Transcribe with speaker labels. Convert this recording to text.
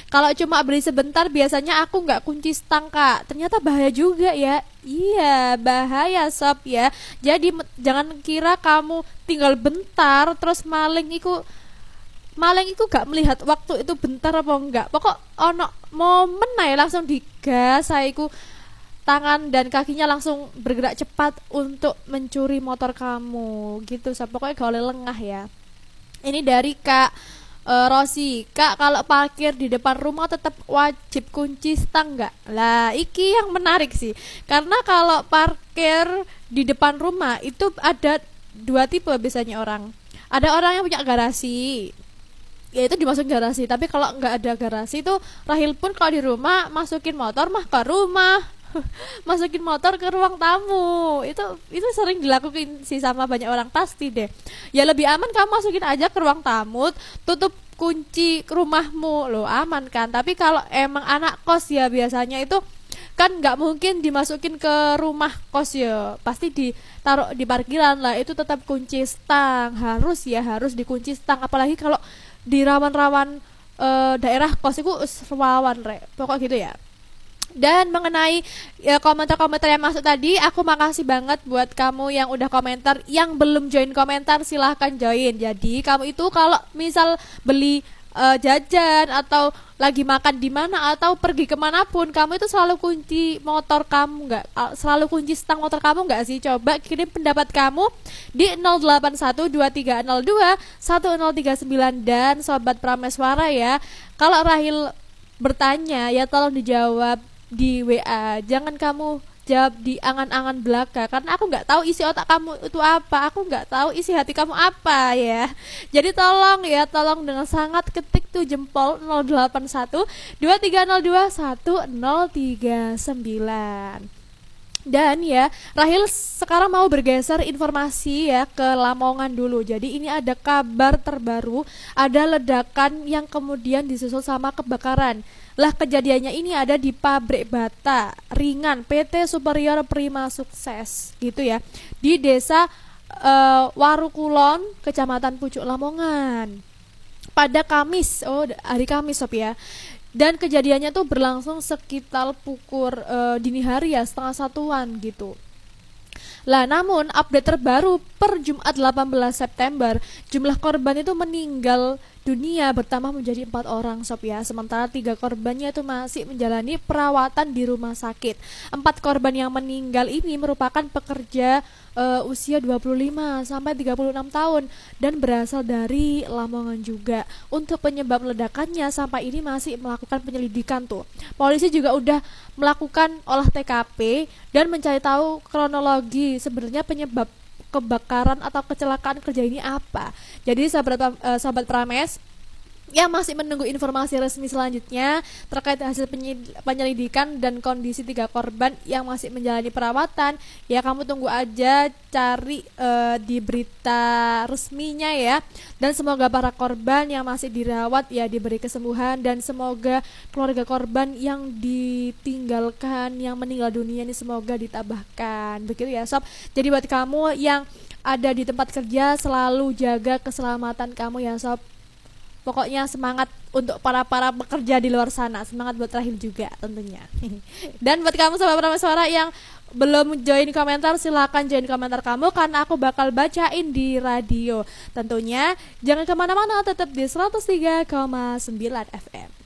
Speaker 1: Kalau cuma beli sebentar biasanya aku nggak kunci stang Kak. Ternyata bahaya juga ya. Iya, bahaya sob ya. Jadi jangan kira kamu tinggal bentar terus maling iku gak melihat waktu itu bentar apa enggak. Pokok ono momen ae langsung digas iku tangan dan kakinya langsung bergerak cepat untuk mencuri motor kamu gitu. So, pokoknya gak boleh lengah ya. Ini dari Kak Rosi. Kak, kalau parkir di depan rumah tetap wajib kunci stang nggak? Lah, iki yang menarik sih. Karena kalau parkir di depan rumah itu ada dua tipe biasanya orang. Ada orang yang punya garasi, ya itu dimasukin garasi. Tapi kalau nggak ada garasi itu Rahil pun kalau di rumah masukin motor mah ke rumah. Masukin motor ke ruang tamu itu sering dilakukan sih sama banyak orang pasti deh. Ya lebih aman kamu masukin aja ke ruang tamu, tutup kunci rumahmu, lo aman kan. Tapi kalau emang anak kos ya biasanya itu kan nggak mungkin dimasukin ke rumah kos ya, pasti ditaruh di parkiran lah. Itu tetap kunci stang, harus dikunci stang. Apalagi kalau di rawan-rawan daerah kos itu rawan pokok gitu ya. Dan mengenai ya, komentar-komentar yang masuk tadi, aku makasih banget buat kamu yang udah komentar. Yang belum join komentar silahkan join. Jadi kamu itu kalau misal beli jajan atau lagi makan di mana atau pergi kemanapun, kamu itu selalu kunci motor kamu nggak? Selalu kunci stang motor kamu nggak sih? Coba kirim pendapat kamu di 081230211039. Dan Sobat Prameswara ya, kalau Rahil bertanya ya tolong dijawab di WA, jangan kamu jawab di angan-angan belaka, karena aku nggak tahu isi otak kamu itu apa, aku nggak tahu isi hati kamu apa ya. Jadi tolong dengan sangat ketik tuh jempol 081230211039. Dan ya, Rahil sekarang mau bergeser informasi ya ke Lamongan dulu. Jadi ini ada kabar terbaru, ada ledakan yang kemudian disusul sama kebakaran. Lah kejadiannya ini ada di pabrik bata ringan PT Superior Prima Sukses gitu ya, di desa Warukulon, Kecamatan Pucuk Lamongan pada Kamis, hari Kamis sob ya. Dan kejadiannya tuh berlangsung sekitar pukul dini hari ya, setengah satuan gitu. Lah namun update terbaru per Jumat 18 September, jumlah korban itu meninggal dunia bertambah menjadi 4 orang sob ya. Sementara 3 korbannya itu masih menjalani perawatan di rumah sakit. 4 korban yang meninggal ini merupakan pekerja usia 25 sampai 36 tahun dan berasal dari Lamongan juga. Untuk penyebab ledakannya sampai ini masih melakukan penyelidikan tuh. Polisi juga udah melakukan olah TKP dan mencari tahu kronologi sebenarnya penyebab kebakaran atau kecelakaan kerja ini apa. Jadi sahabat Prames yang masih menunggu informasi resmi selanjutnya terkait hasil penyelidikan dan kondisi 3 korban yang masih menjalani perawatan, ya kamu tunggu aja, cari di berita resminya ya. Dan semoga para korban yang masih dirawat ya diberi kesembuhan, dan semoga keluarga korban yang ditinggalkan, yang meninggal dunia ini semoga ditabahkan. Begitu ya sob. Jadi buat kamu yang ada di tempat kerja, selalu jaga keselamatan kamu ya sob. Pokoknya semangat untuk para pekerja di luar sana. Semangat buat Rahim juga tentunya. Dan buat kamu Sobat Prameswara yang belum join komentar, silahkan join komentar kamu, karena aku bakal bacain di radio. Tentunya jangan kemana-mana, tetap di 103,9 FM.